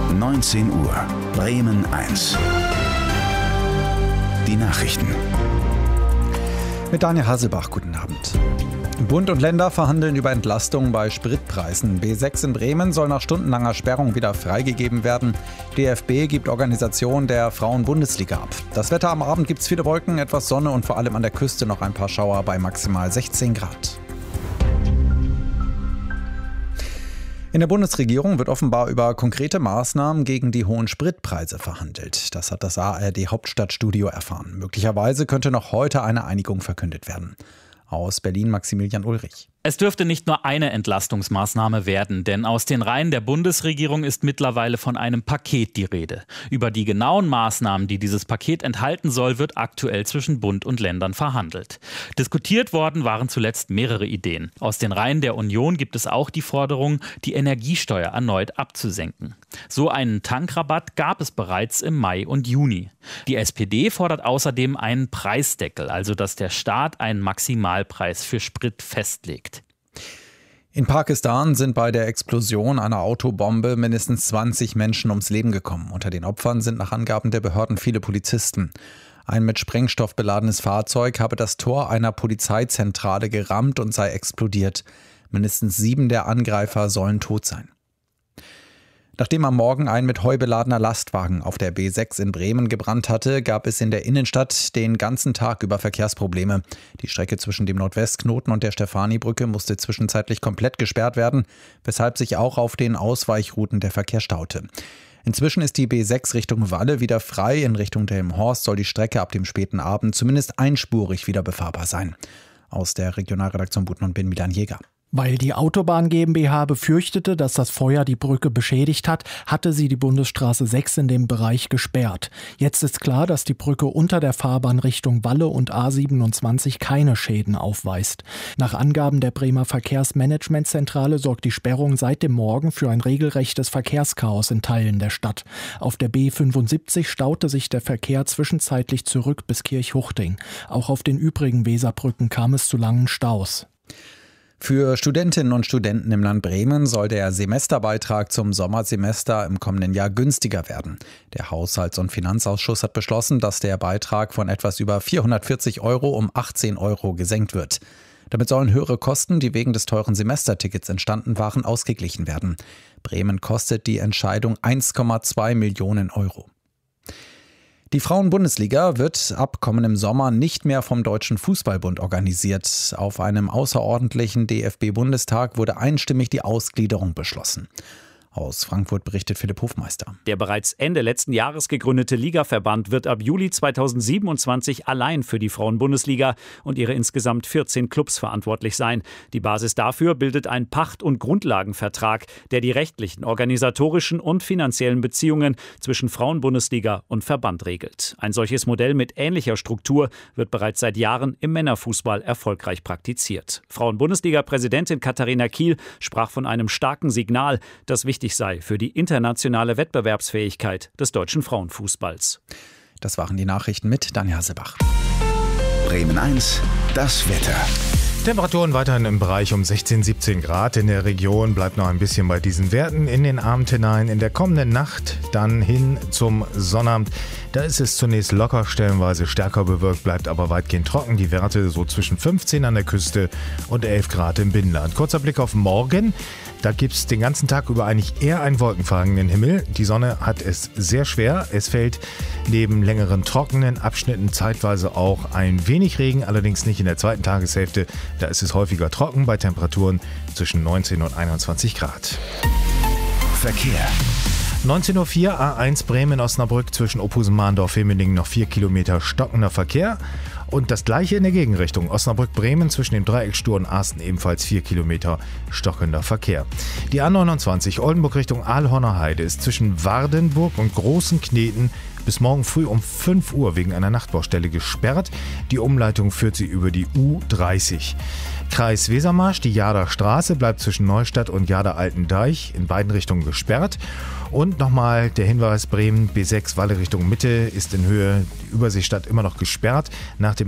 19 Uhr, Bremen 1. Die Nachrichten. Mit Daniel Hasselbach, guten Abend. Bund und Länder verhandeln über Entlastungen bei Spritpreisen. B6 in Bremen soll nach stundenlanger Sperrung wieder freigegeben werden. DFB gibt Organisation der Frauen-Bundesliga ab. Das Wetter am Abend gibt's viele Wolken, etwas Sonne und vor allem an der Küste noch ein paar Schauer bei maximal 16 Grad. In der Bundesregierung wird offenbar über konkrete Maßnahmen gegen die hohen Spritpreise verhandelt. Das hat das ARD Hauptstadtstudio erfahren. Möglicherweise könnte noch heute eine Einigung verkündet werden. Aus Berlin Maximilian Ulrich. Es dürfte nicht nur eine Entlastungsmaßnahme werden, denn aus den Reihen der Bundesregierung ist mittlerweile von einem Paket die Rede. Über die genauen Maßnahmen, die dieses Paket enthalten soll, wird aktuell zwischen Bund und Ländern verhandelt. Diskutiert worden waren zuletzt mehrere Ideen. Aus den Reihen der Union gibt es auch die Forderung, die Energiesteuer erneut abzusenken. So einen Tankrabatt gab es bereits im Mai und Juni. Die SPD fordert außerdem einen Preisdeckel, also dass der Staat einen Maximalpreis für Sprit festlegt. In Pakistan sind bei der Explosion einer Autobombe mindestens 20 Menschen ums Leben gekommen. Unter den Opfern sind nach Angaben der Behörden viele Polizisten. Ein mit Sprengstoff beladenes Fahrzeug habe das Tor einer Polizeizentrale gerammt und sei explodiert. Mindestens 7 der Angreifer sollen tot sein. Nachdem am Morgen ein mit Heu beladener Lastwagen auf der B6 in Bremen gebrannt hatte, gab es in der Innenstadt den ganzen Tag über Verkehrsprobleme. Die Strecke zwischen dem Nordwestknoten und der Stefanibrücke musste zwischenzeitlich komplett gesperrt werden, weshalb sich auch auf den Ausweichrouten der Verkehr staute. Inzwischen ist die B6 Richtung Walle wieder frei. In Richtung Delmenhorst soll die Strecke ab dem späten Abend zumindest einspurig wieder befahrbar sein. Aus der Regionalredaktion Buten und Bin Milan Jäger. Weil die Autobahn GmbH befürchtete, dass das Feuer die Brücke beschädigt hat, hatte sie die Bundesstraße 6 in dem Bereich gesperrt. Jetzt ist klar, dass die Brücke unter der Fahrbahn Richtung Walle und A27 keine Schäden aufweist. Nach Angaben der Bremer Verkehrsmanagementzentrale sorgt die Sperrung seit dem Morgen für ein regelrechtes Verkehrschaos in Teilen der Stadt. Auf der B75 staute sich der Verkehr zwischenzeitlich zurück bis Kirchhuchting. Auch auf den übrigen Weserbrücken kam es zu langen Staus. Für Studentinnen und Studenten im Land Bremen soll der Semesterbeitrag zum Sommersemester im kommenden Jahr günstiger werden. Der Haushalts- und Finanzausschuss hat beschlossen, dass der Beitrag von etwas über 440 € um 18 € gesenkt wird. Damit sollen höhere Kosten, die wegen des teuren Semestertickets entstanden waren, ausgeglichen werden. Bremen kostet die Entscheidung 1,2 Millionen €. Die Frauen-Bundesliga wird ab kommendem Sommer nicht mehr vom Deutschen Fußballbund organisiert. Auf einem außerordentlichen DFB-Bundestag wurde einstimmig die Ausgliederung beschlossen. Aus Frankfurt berichtet Philipp Hofmeister. Der bereits Ende letzten Jahres gegründete Ligaverband wird ab Juli 2027 allein für die Frauen-Bundesliga und ihre insgesamt 14 Clubs verantwortlich sein. Die Basis dafür bildet ein Pacht- und Grundlagenvertrag, der die rechtlichen, organisatorischen und finanziellen Beziehungen zwischen Frauen-Bundesliga und Verband regelt. Ein solches Modell mit ähnlicher Struktur wird bereits seit Jahren im Männerfußball erfolgreich praktiziert. Frauen-Bundesliga-Präsidentin Katharina Kiel sprach von einem starken Signal, das wichtig sei für die internationale Wettbewerbsfähigkeit des deutschen Frauenfußballs. Das waren die Nachrichten mit Daniel Hasselbach. Bremen 1, das Wetter. Temperaturen weiterhin im Bereich um 16, 17 Grad. In der Region bleibt noch ein bisschen bei diesen Werten. In den Abend hinein, in der kommenden Nacht, dann hin zum Sonnabend. Da ist es zunächst locker, stellenweise stärker bewölkt, bleibt aber weitgehend trocken. Die Werte so zwischen 15 an der Küste und 11 Grad im Binnenland. Kurzer Blick auf morgen. Da gibt es den ganzen Tag über eigentlich eher einen wolkenverhangenen Himmel. Die Sonne hat es sehr schwer. Es fällt neben längeren trockenen Abschnitten zeitweise auch ein wenig Regen, allerdings nicht in der zweiten Tageshälfte. Da ist es häufiger trocken bei Temperaturen zwischen 19 und 21 Grad. Verkehr. 19.04 Uhr A1 Bremen-Osnabrück zwischen Opusen-Mahndorf-Hemeling noch 4 Kilometer stockender Verkehr. Und das gleiche in der Gegenrichtung. Osnabrück-Bremen zwischen dem Dreieck Stur und Arsten ebenfalls 4 Kilometer stockender Verkehr. Die A29 Oldenburg Richtung Aalhorner Heide ist zwischen Wardenburg und Großenkneten bis morgen früh um 5 Uhr wegen einer Nachtbaustelle gesperrt. Die Umleitung führt sie über die U30. Kreis Wesermarsch, die Jader Straße bleibt zwischen Neustadt und Jader-Altendeich in beiden Richtungen gesperrt. Und nochmal der Hinweis, Bremen B6 Walle Richtung Mitte ist in Höhe Überseestadt immer noch gesperrt. Nach dem